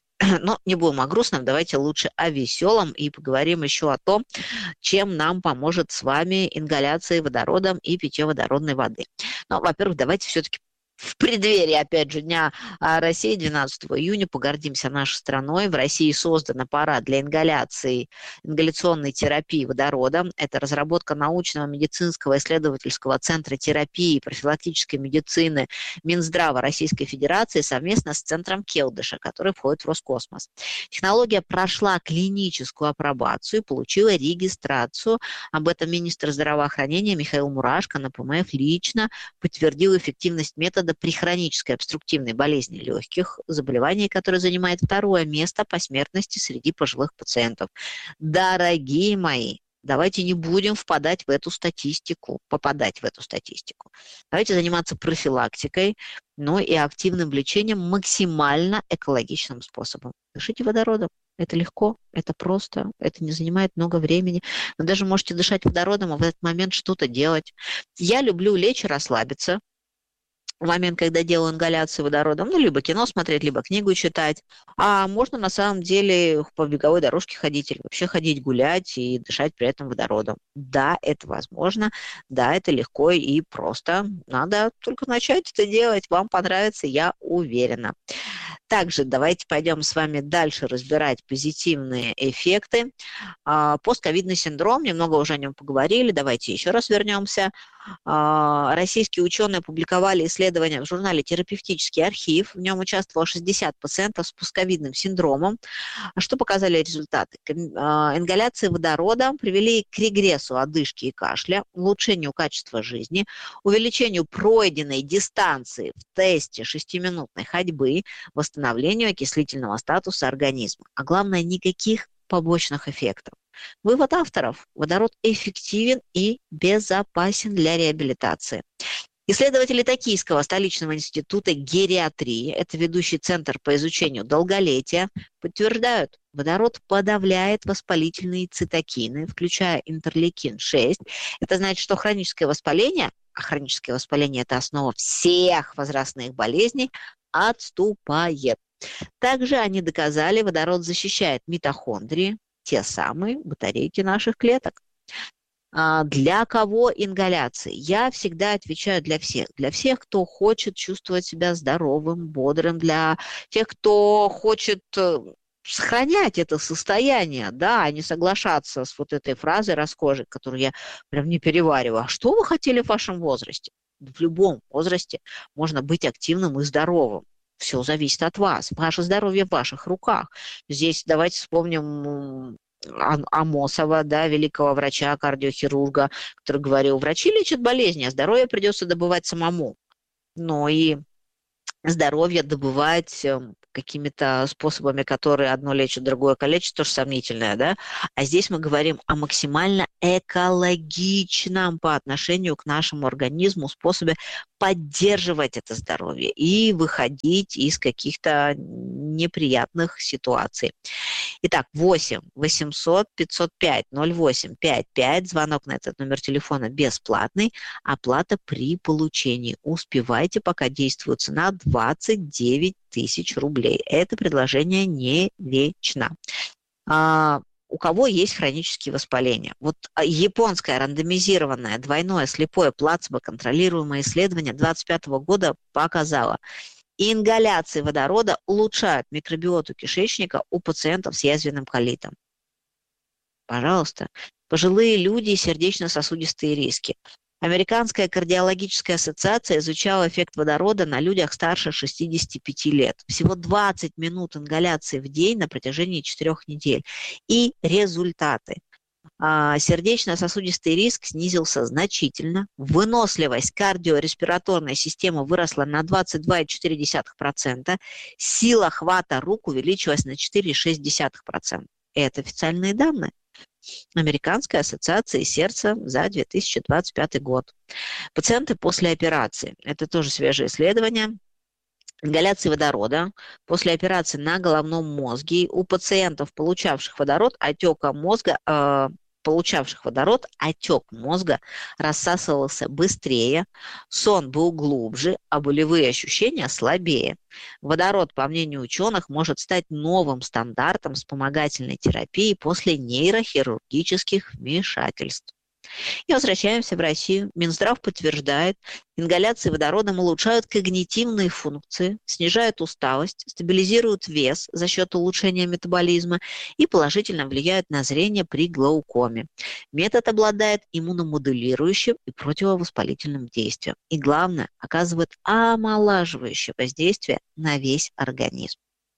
Но не будем о грустном, давайте лучше о веселом и поговорим еще о том, чем нам поможет с вами ингаляция водородом и питье водородной воды. Ну, во-первых, давайте все-таки в преддверии, опять же, Дня России, двенадцатого июня, погордимся нашей страной. В России создан аппарат для ингаляции, ингаляционной терапии водородом. Это разработка научного медицинского исследовательского центра терапии и профилактической медицины Минздрава Российской Федерации совместно с центром Келдыша, который входит в Роскосмос. Технология прошла клиническую апробацию и получила регистрацию. Об этом министр здравоохранения Михаил Мурашко на ПМФ лично подтвердил эффективность метода при хронической обструктивной болезни легких, заболевание, которое занимает второе место по смертности среди пожилых пациентов. Дорогие мои, давайте не будем впадать в эту статистику, попадать в эту статистику. Давайте заниматься профилактикой, ну и активным лечением максимально экологичным способом. Дышите водородом. Это легко, это просто, это не занимает много времени. Вы даже можете дышать водородом, а в этот момент что-то делать. Я люблю лечь и расслабиться в момент, когда делаю ингаляцию водородом, ну, либо кино смотреть, либо книгу читать. А можно на самом деле по беговой дорожке ходить или вообще ходить гулять и дышать при этом водородом. Да, это возможно, да, это легко и просто. Надо только начать это делать, вам понравится, я уверена. Также давайте пойдем с вами дальше разбирать позитивные эффекты. Постковидный синдром, немного уже о нем поговорили, давайте еще раз вернемся. Российские ученые опубликовали исследование в журнале «Терапевтический архив». В нем участвовало шестьдесят пациентов с постковидным синдромом. Что показали результаты? Ингаляции водорода привели к регрессу одышки и кашля, улучшению качества жизни, увеличению пройденной дистанции в тесте шестиминутной ходьбы, восстановлению окислительного статуса организма. А главное, никаких побочных эффектов. Вывод авторов. Водород эффективен и безопасен для реабилитации. Исследователи Токийского столичного института гериатрии, это ведущий центр по изучению долголетия, подтверждают, водород подавляет воспалительные цитокины, включая интерлейкин шесть. Это значит, что хроническое воспаление, а хроническое воспаление – это основа всех возрастных болезней, отступает. Также они доказали, водород защищает митохондрии, те самые батарейки наших клеток. А для кого ингаляции? Я всегда отвечаю для всех. Для всех, кто хочет чувствовать себя здоровым, бодрым, для тех, кто хочет сохранять это состояние, да, а не соглашаться с вот этой фразой расхожей, которую я прям не перевариваю. А что вы хотели в вашем возрасте? В любом возрасте можно быть активным и здоровым. Все зависит от вас. Ваше здоровье в ваших руках. Здесь давайте вспомним Амосова, да, великого врача, кардиохирурга, который говорил, врачи лечат болезни, а здоровье придется добывать самому. Но и здоровье добывать какими-то способами, которые одно лечит, другое калечит, тоже сомнительное, да? А здесь мы говорим о максимально экологичном по отношению к нашему организму способе поддерживать это здоровье и выходить из каких-то неприятных ситуаций. Итак, восемь восемьсот пятьсот пять ноль восемь пять пять, звонок на этот номер телефона бесплатный, оплата при получении. Успевайте, пока действует цена двадцать девять тысяч рублей. Это предложение не вечно. А, у кого есть хронические воспаления? Вот японское рандомизированное двойное слепое плацебо-контролируемое исследование две тысячи двадцать пятого года показало, ингаляции водорода улучшают микробиоту кишечника у пациентов с язвенным колитом. Пожалуйста. Пожилые люди и сердечно-сосудистые риски. Американская кардиологическая ассоциация изучала эффект водорода на людях старше шестидесяти пяти лет. Всего двадцать минут ингаляции в день на протяжении четырёх недель. И результаты. Сердечно-сосудистый риск снизился значительно, выносливость кардиореспираторной системы выросла на двадцать два целых четыре десятых процента, сила хвата рук увеличилась на четыре целых шесть десятых процента. Это официальные данные Американской ассоциации сердца за две тысячи двадцать пятый год. Пациенты после операции. Это тоже свежее исследование. Ингаляции водорода после операции на головном мозге у пациентов, получавших водород, отека мозга, э, получавших водород, отек мозга рассасывался быстрее, сон был глубже, а болевые ощущения слабее. Водород, по мнению ученых, может стать новым стандартом вспомогательной терапии после нейрохирургических вмешательств. И возвращаемся в Россию. Минздрав подтверждает, ингаляции водородом улучшают когнитивные функции, снижают усталость, стабилизируют вес за счет улучшения метаболизма и положительно влияют на зрение при глаукоме. Метод обладает иммуномодулирующим и противовоспалительным действием. И главное, оказывает омолаживающее воздействие на весь организм.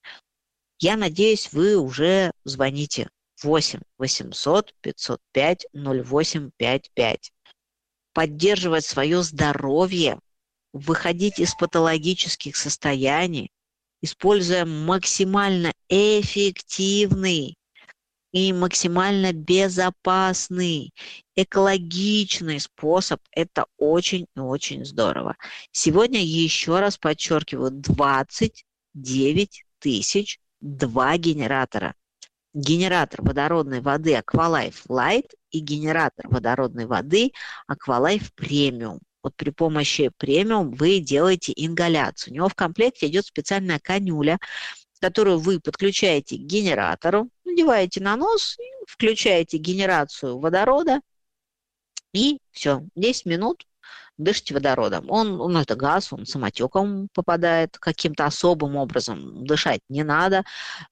Я надеюсь, вы уже звоните. восемь восемьсот пятьсот пять ноль восемь пять пять. Поддерживать свое здоровье, выходить из патологических состояний, используя максимально эффективный и максимально безопасный, экологичный способ. Это очень и очень здорово. Сегодня, еще раз подчеркиваю, двадцать девять тысяч два генератора. Генератор водородной воды Aqualife Light и генератор водородной воды Aqualife Premium. Вот при помощи Premium вы делаете ингаляцию. У него в комплекте идет специальная канюля, которую вы подключаете к генератору, надеваете на нос, включаете генерацию водорода и все, десять минут дышите водородом. Он, он это газ, он самотеком попадает каким-то особым образом. Дышать не надо.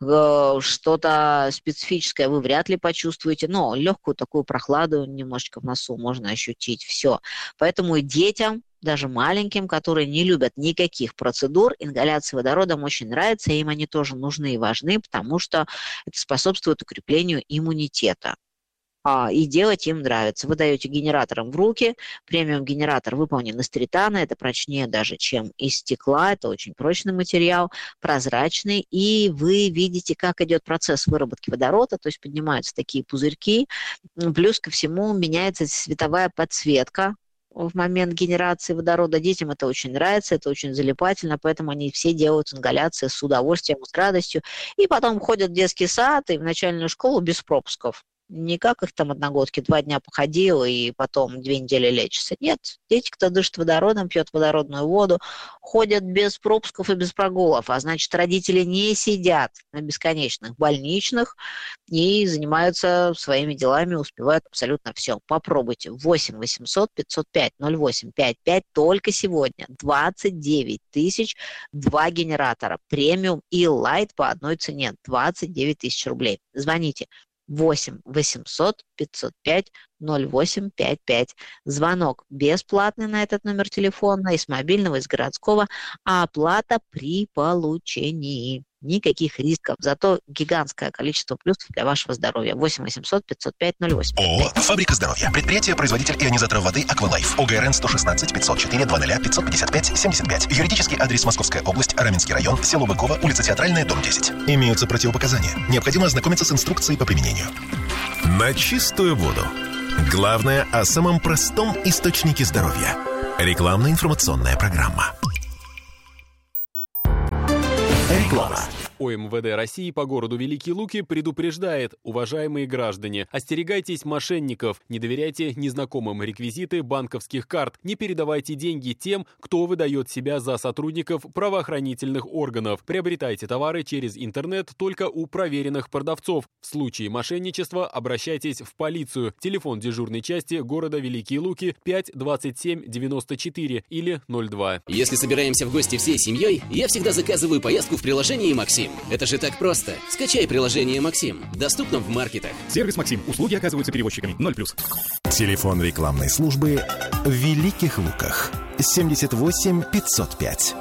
Что-то специфическое вы вряд ли почувствуете, но легкую такую прохладу немножечко в носу можно ощутить. Все. Поэтому и детям, даже маленьким, которые не любят никаких процедур, ингаляция водородом очень нравится, и им они тоже нужны и важны, потому что это способствует укреплению иммунитета. а, и делать им нравится. Вы даете генераторам в руки, премиум-генератор выполнен из титана, это прочнее даже, чем из стекла, это очень прочный материал, прозрачный, и вы видите, как идет процесс выработки водорода, то есть поднимаются такие пузырьки, плюс ко всему меняется световая подсветка в момент генерации водорода. Детям это очень нравится, это очень залипательно, поэтому они все делают ингаляции с удовольствием, с радостью, и потом ходят в детский сад и в начальную школу без пропусков. Не как их там одногодки, два дня походил и потом две недели лечится. Нет, дети, кто дышит водородом, пьет водородную воду, ходят без пропусков и без прогулов, а значит, родители не сидят на бесконечных больничных и занимаются своими делами, успевают абсолютно все. Попробуйте. восемь восемьсот пятьсот пять ноль восемь пять пять только сегодня. двадцать девять тысяч, два генератора, премиум и лайт по одной цене. двадцать девять тысяч рублей. Звоните. восемь восемьсот пятьсот пять ноль восемь пять пять. Звонок бесплатный на этот номер телефона, из мобильного, из городского, а оплата при получении. Никаких рисков, зато гигантское количество плюсов для вашего здоровья. восемь восемьсот пятьсот пять ноль восемь. ООО «Фабрика здоровья». Предприятие, производитель ионизаторов воды «Аквалайф». ОГРН сто шестнадцать пятьсот четыре двадцать пятьсот пятьдесят пять семьдесят пять. Юридический адрес: Московская область, Раменский район, село Быково, улица Театральная, дом десять. Имеются противопоказания. Необходимо ознакомиться с инструкцией по применению. На чистую воду. Главное о самом простом источнике здоровья. Рекламно-информационная программа. Реклама. ОМВД России по городу Великие Луки предупреждает: уважаемые граждане, остерегайтесь мошенников, не доверяйте незнакомым реквизиты банковских карт, не передавайте деньги тем, кто выдает себя за сотрудников правоохранительных органов. Приобретайте товары через интернет только у проверенных продавцов. В случае мошенничества обращайтесь в полицию. Телефон дежурной части города Великие Луки пять двадцать семь девяносто четыре или ноль два. Если собираемся в гости всей семьей, я всегда заказываю поездку в приложении «Максим». Это же так просто. Скачай приложение «Максим». Доступно в маркетах. Сервис «Максим». Услуги оказываются перевозчиками. ноль плюс. Телефон рекламной службы в Великих Луках. семьдесят восемь пятьсот пять.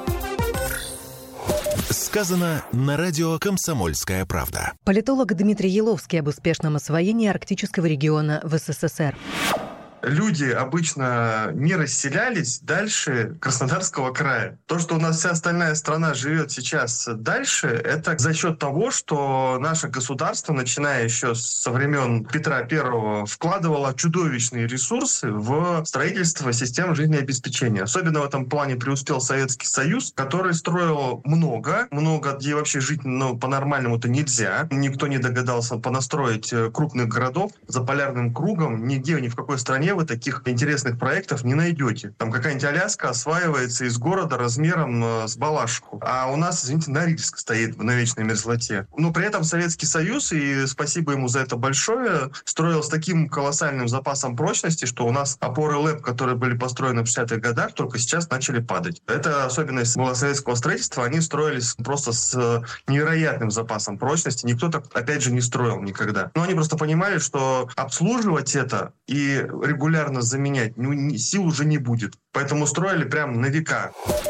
Сказано на радио «Комсомольская правда». Политолог Дмитрий Еловский об успешном освоении арктического региона в СССР. Люди обычно не расселялись дальше Краснодарского края. То, что у нас вся остальная страна живет сейчас дальше, это за счет того, что наше государство, начиная еще со времен Петра Первого, вкладывало чудовищные ресурсы в строительство систем жизнеобеспечения. Особенно в этом плане преуспел Советский Союз, который строил много, много, где вообще жить ну, по-нормальному-то нельзя. Никто не догадался понастроить крупных городов. За полярным кругом нигде, ни в какой стране вы таких интересных проектов не найдете. Там какая-нибудь Аляска осваивается из города размером э, с Балашиху. А у нас, извините, Норильск стоит на вечной мерзлоте. Но при этом Советский Союз, и спасибо ему за это большое, строил с таким колоссальным запасом прочности, что у нас опоры ЛЭП, которые были построены в шестидесятых годах, только сейчас начали падать. Это особенность была советского строительства. Они строились просто с невероятным запасом прочности. Никто так, опять же, не строил никогда. Но они просто понимали, что обслуживать это и регулировать регулярно заменять, ну, сил уже не будет. Поэтому строили прям на века.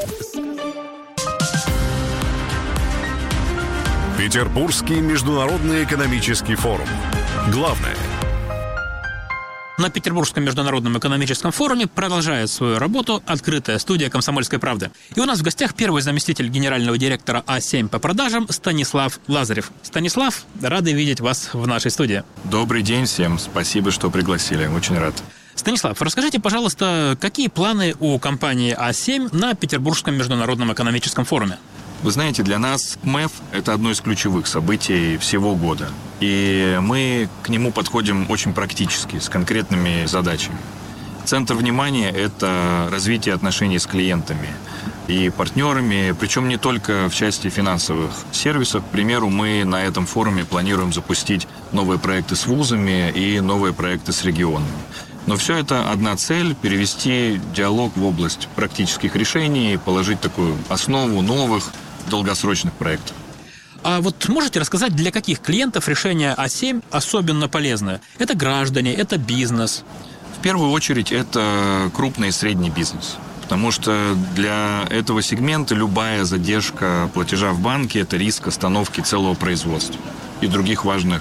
Петербургский международный экономический форум. Главное. На Петербургском международном экономическом форуме продолжает свою работу открытая студия «Комсомольской правды». И у нас в гостях первый заместитель генерального директора А семь по продажам Станислав Лазарев. Станислав, рады видеть вас в нашей студии. Добрый день всем. Спасибо, что пригласили. Очень рад. Станислав, расскажите, пожалуйста, какие планы у компании А семь на Петербургском международном экономическом форуме? Вы знаете, для нас МЭФ – это одно из ключевых событий всего года. И мы к нему подходим очень практически, с конкретными задачами. Центр внимания – это развитие отношений с клиентами и партнерами, причем не только в части финансовых сервисов. К примеру, мы на этом форуме планируем запустить новые проекты с вузами и новые проекты с регионами. Но все это одна цель – перевести диалог в область практических решений, положить такую основу новых долгосрочных проектов. А вот можете рассказать, для каких клиентов решение А семь особенно полезно? Это граждане, это бизнес? В первую очередь это крупный и средний бизнес. Потому что для этого сегмента любая задержка платежа в банке – это риск остановки целого производства и других важных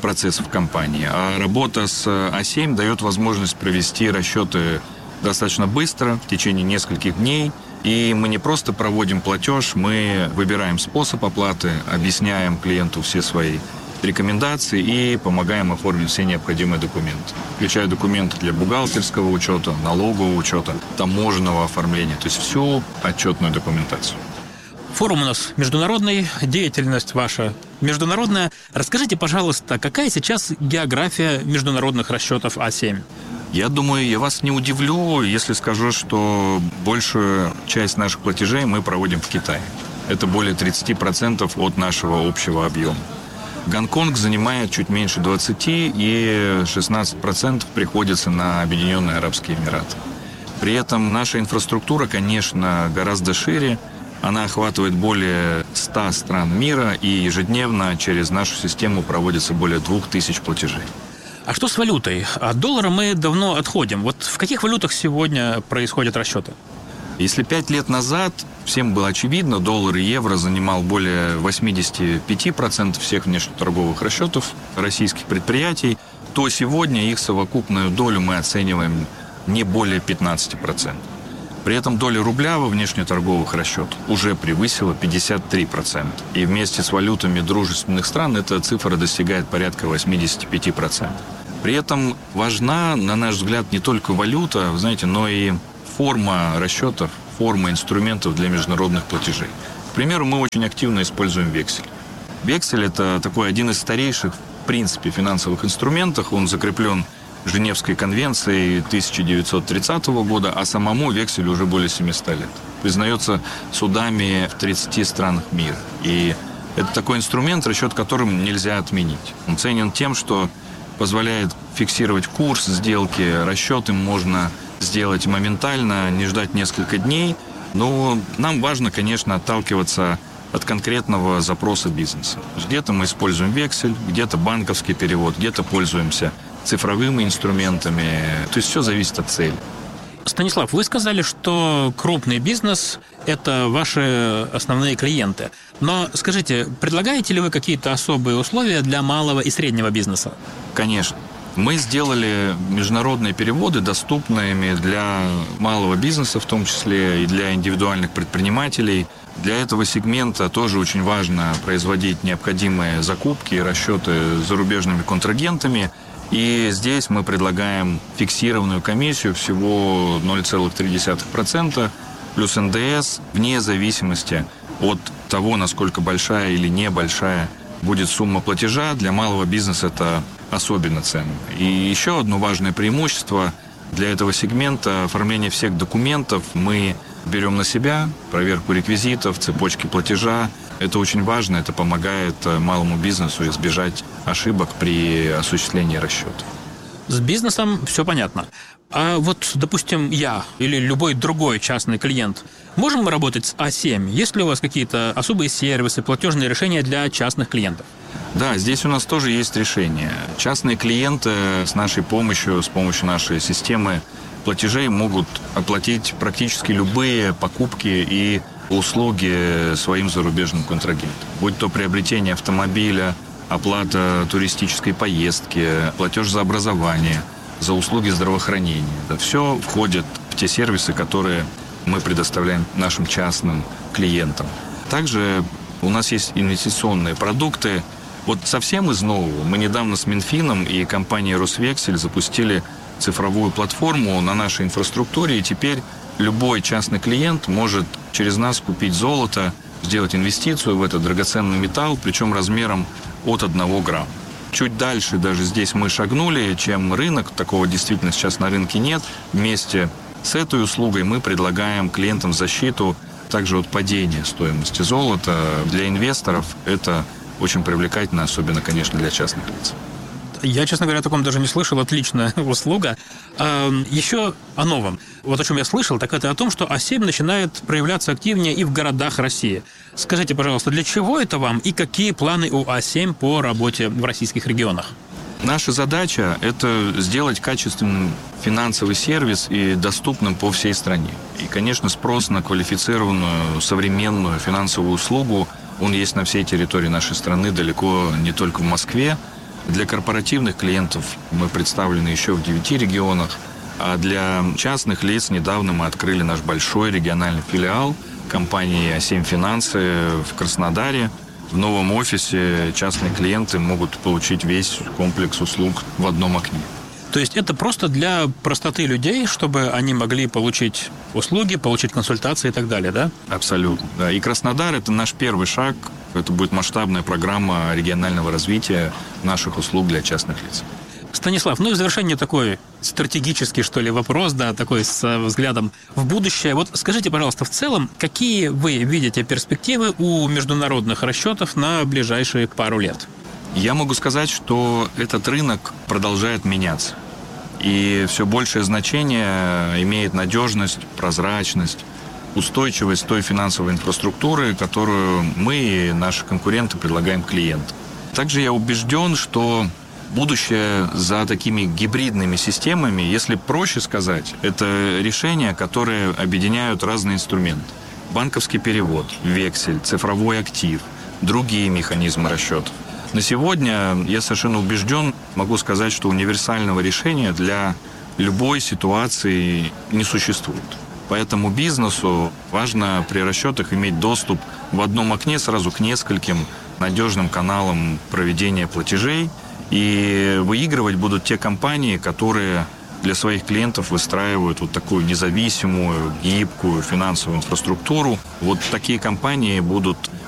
процессов компании. А работа с а семь дает возможность провести расчеты достаточно быстро, в течение нескольких дней. И мы не просто проводим платеж, мы выбираем способ оплаты, объясняем клиенту все свои рекомендации и помогаем оформить все необходимые документы, включая документы для бухгалтерского учета, налогового учета, таможенного оформления, то есть всю отчетную документацию. Форум у нас международный, деятельность ваша международная. Расскажите, пожалуйста, какая сейчас география международных расчетов а семь? Я думаю, я вас не удивлю, если скажу, что большую часть наших платежей мы проводим в Китае. Это более тридцать процентов от нашего общего объема. Гонконг занимает чуть меньше двадцати, и шестнадцать процентов приходится на Объединенные Арабские Эмираты. При этом наша инфраструктура, конечно, гораздо шире. Она охватывает более ста стран мира, и ежедневно через нашу систему проводится более двух тысяч платежей. А что с валютой? От доллара мы давно отходим. Вот в каких валютах сегодня происходят расчеты? Если пять лет назад всем было очевидно, доллар и евро занимал более восемьдесят пять процентов всех внешнеторговых расчетов российских предприятий, то сегодня их совокупную долю мы оцениваем не более пятнадцати процентов. При этом доля рубля во внешнеторговых расчетах уже превысила пятьдесят три процента. И вместе с валютами дружественных стран эта цифра достигает порядка восемьдесят пять процентов. При этом важна, на наш взгляд, не только валюта, вы знаете, но и форма расчетов, форма инструментов для международных платежей. К примеру, мы очень активно используем вексель. Вексель – это такой один из старейших, в принципе, финансовых инструментов. Он закреплен Женевской конвенцией тысяча девятьсот тридцатого года, а самому векселю уже более семисот лет. Признается судами в тридцати странах мира. И это такой инструмент, расчет которым нельзя отменить. Он ценен тем, что позволяет фиксировать курс сделки, расчеты можно сделать моментально, не ждать несколько дней. Но нам важно, конечно, отталкиваться от конкретного запроса бизнеса. Где-то мы используем вексель, где-то банковский перевод, где-то пользуемся цифровыми инструментами. То есть все зависит от цели. Станислав, вы сказали, что крупный бизнес – это ваши основные клиенты. Но скажите, предлагаете ли вы какие-то особые условия для малого и среднего бизнеса? Конечно. Мы сделали международные переводы доступными для малого бизнеса, в том числе и для индивидуальных предпринимателей. Для этого сегмента тоже очень важно производить необходимые закупки и расчеты с зарубежными контрагентами. И здесь мы предлагаем фиксированную комиссию всего ноль целых три десятых процента плюс эн дэ эс вне зависимости от того, насколько большая или небольшая будет сумма платежа. Для малого бизнеса это особенно ценно. И еще одно важное преимущество для этого сегмента – оформление всех документов. Мы берем на себя проверку реквизитов, цепочки платежа. Это очень важно, это помогает малому бизнесу избежать ошибок при осуществлении расчета. С бизнесом все понятно. А вот, допустим, я или любой другой частный клиент, можем мы работать с а семь? Есть ли у вас какие-то особые сервисы, платежные решения для частных клиентов? Да, здесь у нас тоже есть решение. Частные клиенты с нашей помощью, с помощью нашей системы платежей могут оплатить практически любые покупки и услуги своим зарубежным контрагентам. Будь то приобретение автомобиля, оплата туристической поездки, платеж за образование, за услуги здравоохранения. Это все входит в те сервисы, которые мы предоставляем нашим частным клиентам. Также у нас есть инвестиционные продукты. Вот совсем из нового. Мы недавно с Минфином и компанией Росвексель запустили цифровую платформу на нашей инфраструктуре, и теперь любой частный клиент может через нас купить золото, сделать инвестицию в этот драгоценный металл, причем размером от одного грамма. Чуть дальше даже здесь мы шагнули, чем рынок, такого действительно сейчас на рынке нет. Вместе с этой услугой мы предлагаем клиентам защиту также от падения стоимости золота. Для инвесторов это очень привлекательно, особенно, конечно, для частных лиц. Я, честно говоря, о таком даже не слышал. Отличная услуга. А, еще о новом. Вот о чем я слышал, так это о том, что а семь начинает проявляться активнее и в городах России. Скажите, пожалуйста, для чего это вам и какие планы у а семь по работе в российских регионах? Наша задача – это сделать качественным финансовый сервис и доступным по всей стране. И, конечно, спрос на квалифицированную, современную финансовую услугу, он есть на всей территории нашей страны, далеко не только в Москве. Для корпоративных клиентов мы представлены еще в девяти регионах, а для частных лиц недавно мы открыли наш большой региональный филиал компании а семь Финансы в Краснодаре. В новом офисе частные клиенты могут получить весь комплекс услуг в одном окне. То есть это просто для простоты людей, чтобы они могли получить услуги, получить консультации и так далее, да? Абсолютно, да. И Краснодар – это наш первый шаг. Это будет масштабная программа регионального развития наших услуг для частных лиц. Станислав, ну и в завершение такой стратегический, что ли, вопрос, да, такой с взглядом в будущее. Вот скажите, пожалуйста, в целом, какие вы видите перспективы у международных расчетов на ближайшие пару лет? Я могу сказать, что этот рынок продолжает меняться. И все большее значение имеет надежность, прозрачность, устойчивость той финансовой инфраструктуры, которую мы и наши конкуренты предлагаем клиентам. Также я убежден, что будущее за такими гибридными системами, если проще сказать, это решения, которые объединяют разные инструменты. Банковский перевод, вексель, цифровой актив, другие механизмы расчета. На сегодня я совершенно убежден, могу сказать, что универсального решения для любой ситуации не существует. Поэтому бизнесу важно при расчетах иметь доступ в одном окне сразу к нескольким надежным каналам проведения платежей. И выигрывать будут те компании, которые для своих клиентов выстраивают вот такую независимую, гибкую финансовую инфраструктуру. Вот такие компании будут